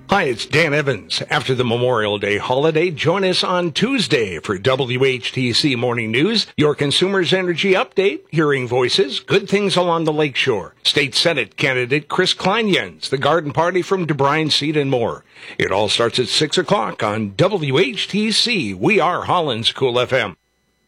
Hi, it's Dan Evans. After the Memorial Day holiday, join us on Tuesday for WHTC Morning News, your Consumers Energy Update, hearing voices, good things along the lakeshore, State Senate candidate Chris Kleinjens, the garden party from DeBryan Seed, and more. It all starts at 6 o'clock on WHTC. We are Holland's Cool FM.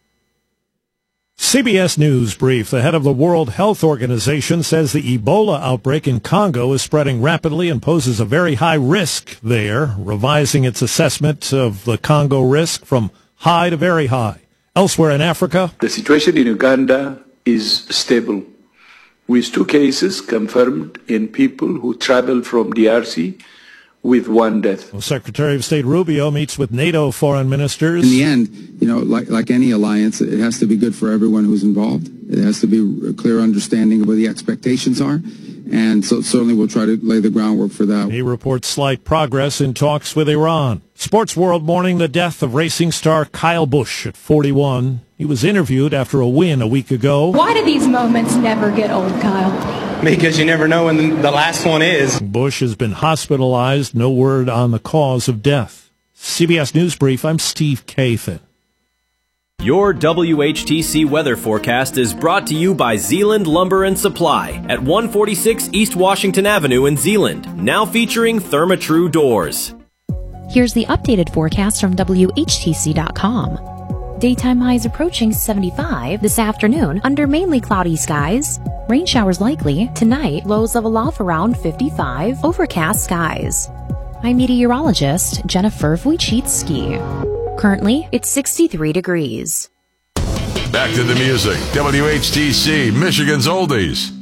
CBS News brief. The head of the World Health Organization says the Ebola outbreak in Congo is spreading rapidly and poses a very high risk there, revising its assessment of the Congo risk from high to very high. Elsewhere in Africa, the situation in Uganda is stable, with 2 cases confirmed in people who traveled from DRC, with 1 death. Well, Secretary of State Rubio meets with NATO foreign ministers. In the end, like any alliance, it has to be good for everyone who's involved. It has to be a clear understanding of what the expectations are. And so certainly we'll try to lay the groundwork for that. He reports slight progress in talks with Iran. Sports World mourning the death of racing star Kyle Busch at 41. He was interviewed after a win a week ago. Why do these moments never get old, Kyle? Because you never know when the last one is. Busch has been hospitalized. No word on the cause of death. CBS News Brief, I'm Steve Kathan. Your WHTC weather forecast is brought to you by Zeeland Lumber and Supply at 146 East Washington Avenue in Zeeland, now featuring Therma-Tru doors. Here's the updated forecast from WHTC.com. Daytime highs approaching 75 this afternoon under mainly cloudy skies. Rain showers likely. Tonight, lows level off around 55, overcast skies. I'm meteorologist Jennifer Wojcicki. Currently, it's 63 degrees. Back to the music. WHTC, Michigan's Oldies.